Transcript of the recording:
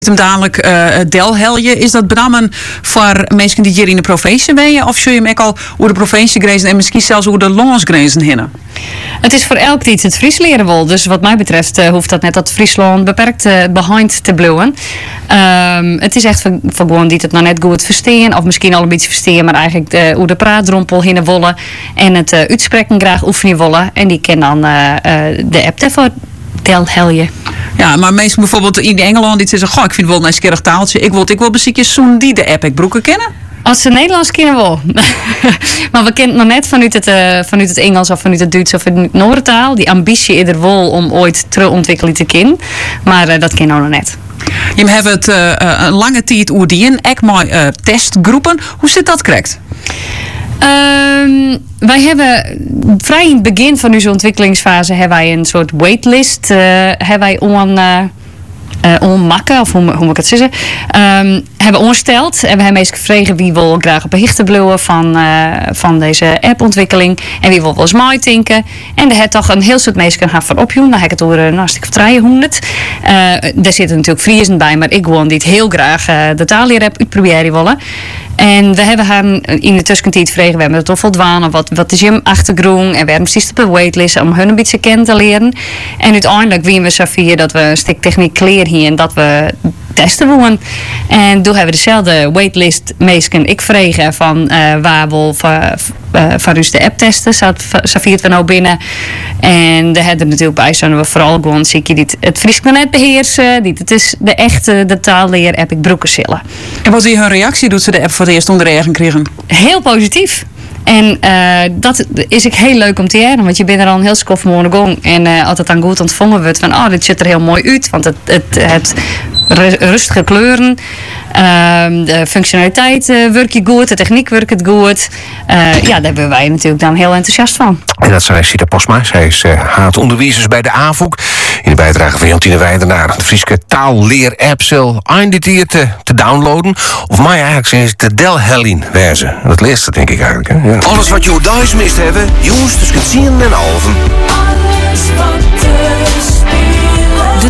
Hem dadelijk delhelje. Is dat brammen voor mensen die hier in de provincie wonen? Of zul je hem ook al hoe de provincie grenzen en misschien zelfs hoe de landsgrenzen hinnen? Het is voor elk die het Fries leren wil. Dus wat mij betreft hoeft dat net dat Friesland beperkt behind te blijven. Het is echt voor gewoon die het nog net goed verstaan. Of misschien al een beetje verstaan, maar eigenlijk hoe de praatdrompel hinnen willen. En het uitspreken graag oefenen willen. En die kennen dan de app daarvoor. Delhelje. Ja, maar mensen bijvoorbeeld in Engeland die zeggen, goh, ik vind het wel een nicekeurig taaltje. Ik wil beziekjes zo'n die de app ik broeken kennen. Als ze Nederlands kennen wel. Maar we kennen het nog net vanuit het Engels of vanuit het Duits of vanuit de Noordertaal. Die ambitie eerder wel om ooit te ontwikkelen te kennen. Maar dat kennen we nog net. Je hebt het een lange tijd oerdien, ook maar testgroepen. Hoe zit dat correct? Wij hebben vrij in het begin van onze ontwikkelingsfase hebben wij een soort waitlist hebben wij onmakken, of hoe moet ik het zeggen, hebben ongesteld. En we hebben meest gevraagd wie wil graag op een hichte blijven van deze appontwikkeling. En wie wil wel eens mooi denken. En er heeft toch een heel soort mensen gaan van opjoen. Dan heb ik het door een stuk of 300. Daar zitten natuurlijk Friesen bij, maar ik wil niet heel graag de taallerapp uitproberen willen. En we hebben haar in de tussentijd vregen, we hebben het al voldaan, wat is je achtergrond en waarom zit op een waitlist om hun een beetje kennen te leren. En uiteindelijk wien we Safia dat we een stuk techniek leren hier en dat we testen willen. En toen hebben we dezelfde waitlist meesken ik vregen van waar we van dus de app testen. Safia het we nou binnen. En daar hebben we natuurlijk bij zijn we vooral gewoon zie je die het Fries net beheersen, die het is de echte de taalleer app ik broeken zullen. En wat is hun reactie doet ze de app voor het eerst onder de eigen kregen? Heel positief. En dat is ik heel leuk om te horen, want je bent er al een heel skof mooi gang. En als het dan goed ontvangen wordt van, dit ziet er heel mooi uit, want het rustige kleuren, de functionaliteit werkt je goed, de techniek werkt goed. Daar hebben wij natuurlijk dan heel enthousiast van. En dat zei Sita Posma. Zij is haatonderwijzers bij de AVOEK. In de bijdrage van Jantine Weidenaar. De Friese taalleer-app zal eindigt hier te downloaden. Of mij eigenlijk is het de Delhelin wijze. Dat leest het denk ik eigenlijk. Hè? Ja. Alles wat je thuis mist hebben, jongens, dus kunt zien en alven.